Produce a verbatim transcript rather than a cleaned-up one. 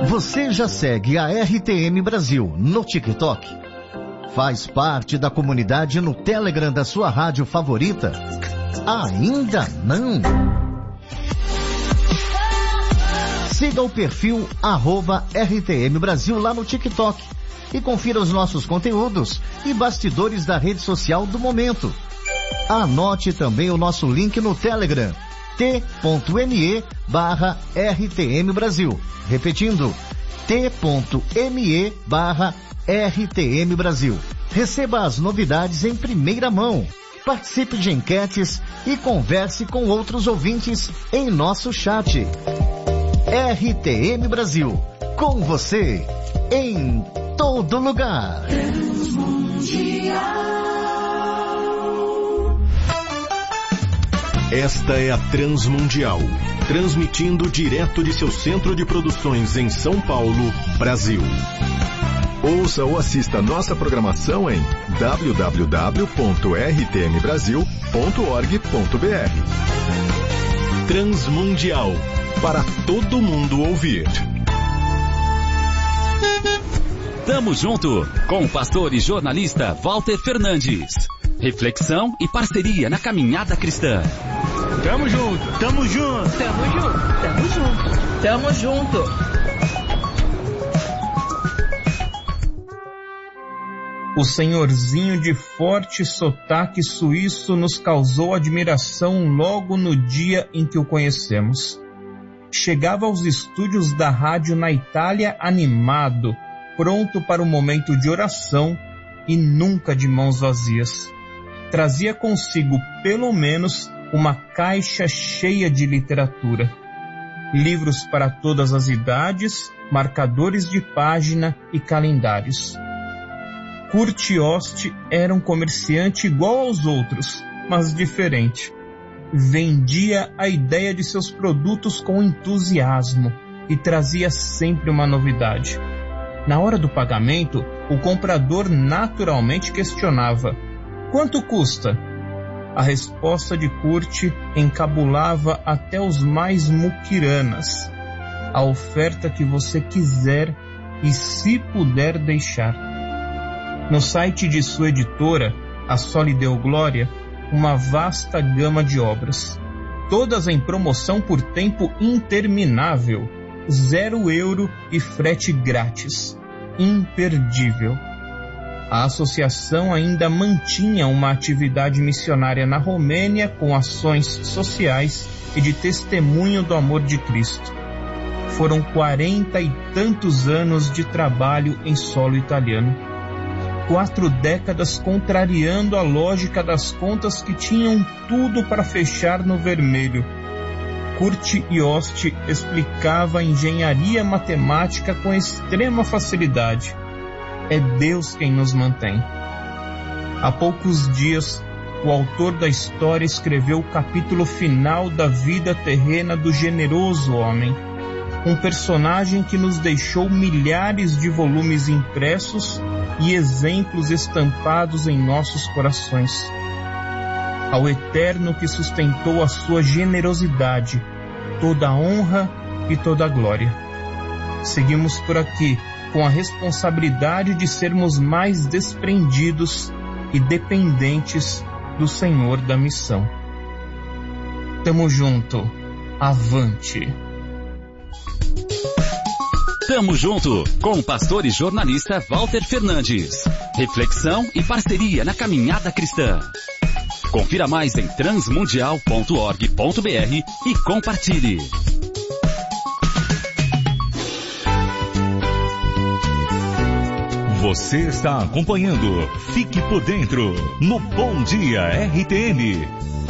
Você já segue a R T M Brasil no TikTok? Faz parte da comunidade no Telegram da sua rádio favorita? Ainda não? Siga o perfil arroba R T M Brasil lá no TikTok e confira os nossos conteúdos e bastidores da rede social do momento. Anote também o nosso link no Telegram, t.me barra RTM Brasil. Repetindo, t.me barra RTM Brasil. Receba as novidades em primeira mão. Participe de enquetes e converse com outros ouvintes em nosso chat. R T M Brasil, com você, em todo lugar. Esta é a Transmundial, transmitindo direto de seu centro de produções em São Paulo, Brasil. Ouça ou assista nossa programação em w w w ponto r t m brasil ponto org ponto b r. Transmundial, para todo mundo ouvir. Tamo junto com o pastor e jornalista Walter Fernandes. Reflexão e parceria na caminhada cristã. Tamo junto, tamo junto, tamo junto, tamo junto, tamo junto. O senhorzinho de forte sotaque suíço nos causou admiração logo no dia em que o conhecemos. Chegava aos estúdios da rádio na Itália animado, pronto para o momento de oração e nunca de mãos vazias. Trazia consigo, pelo menos, uma caixa cheia de literatura. Livros para todas as idades, marcadores de página e calendários. Kurt Jost era um comerciante igual aos outros, mas diferente. Vendia a ideia de seus produtos com entusiasmo e trazia sempre uma novidade. Na hora do pagamento, o comprador naturalmente questionava: quanto custa? A resposta de Kurt encabulava até os mais muquiranas: a oferta que você quiser e se puder deixar. No site de sua editora, a Só lhe deu glória, uma vasta gama de obras, todas em promoção por tempo interminável, zero euro e frete grátis, imperdível. A associação ainda mantinha uma atividade missionária na Romênia com ações sociais e de testemunho do amor de Cristo. Foram quarenta e tantos anos de trabalho em solo italiano. Quatro décadas contrariando a lógica das contas que tinham tudo para fechar no vermelho. Kurt Jost explicava a engenharia matemática com extrema facilidade. É Deus quem nos mantém. Há poucos dias, o autor da história escreveu o capítulo final da vida terrena do generoso homem. Um personagem que nos deixou milhares de volumes impressos e exemplos estampados em nossos corações. Ao Eterno que sustentou a sua generosidade, toda a honra e toda a glória. Seguimos por aqui com a responsabilidade de sermos mais desprendidos e dependentes do Senhor da missão. Tamo junto. Avante. Tamo junto com o pastor e jornalista Walter Fernandes. Reflexão e parceria na caminhada cristã. Confira mais em transmundial ponto org ponto b r e compartilhe. Você está acompanhando Fique por Dentro no Bom Dia R T M.